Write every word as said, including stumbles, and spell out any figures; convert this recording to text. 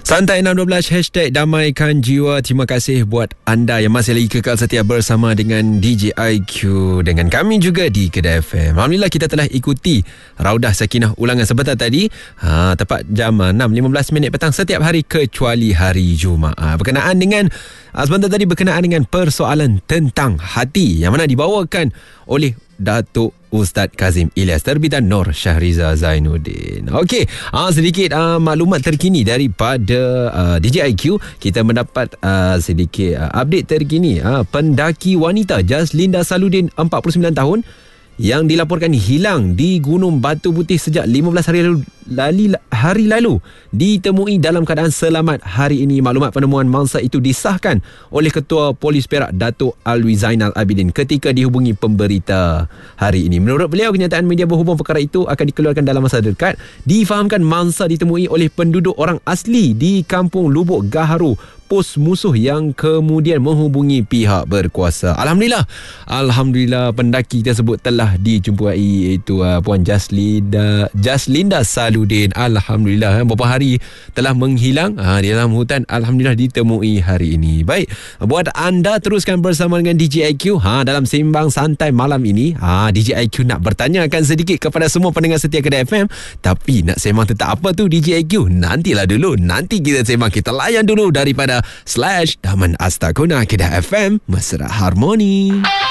Santai enam dua belas hashtag damaikan jiwa. Terima kasih buat anda yang masih lagi kekal setia bersama dengan D J I Q, dengan kami juga di Kedah F M. Alhamdulillah kita telah ikuti Raudah Sakinah ulangan sebentar tadi, ha, tepat jam enam lima belas minit petang setiap hari kecuali hari Jumaat. Berkenaan dengan ha, sebentar tadi berkenaan dengan persoalan tentang hati yang mana dibawakan oleh Datuk Ustaz Kazim Ilyas, terbitan Nur Syahriza Zainuddin. Okey, uh, sedikit uh, maklumat terkini daripada uh, D J I Q. Kita mendapat uh, sedikit uh, update terkini. Uh, pendaki wanita Jaslinda Saludin, empat puluh sembilan tahun, yang dilaporkan hilang di Gunung Batu Putih sejak lima belas hari lalu, lali, hari lalu ditemui dalam keadaan selamat hari ini. Maklumat penemuan mangsa itu disahkan oleh Ketua Polis Perak Datuk Alwi Zainal Abidin ketika dihubungi pemberita hari ini. Menurut beliau, kenyataan media berhubung perkara itu akan dikeluarkan dalam masa dekat. Difahamkan mangsa ditemui oleh penduduk orang asli di Kampung Lubuk Gaharu, pos musuh, yang kemudian menghubungi pihak berkuasa. Alhamdulillah, Alhamdulillah pendaki tersebut telah dijumpai, iaitu uh, Puan Jaslinda Jaslinda Saludin. Alhamdulillah, beberapa hari telah menghilang uh, di dalam hutan. Alhamdulillah ditemui hari ini. Baik, buat anda teruskan bersama dengan D J I Q ha, dalam Sembang Santai malam ini. ha, D J I Q nak bertanyakan sedikit kepada semua pendengar setia Kedah F M. Tapi nak sembang tentang apa tu D J I Q? Nantilah dulu, nanti kita sembang. Kita layan dulu daripada slash Taman Astakuna Kedah F M, Mesra Harmoni.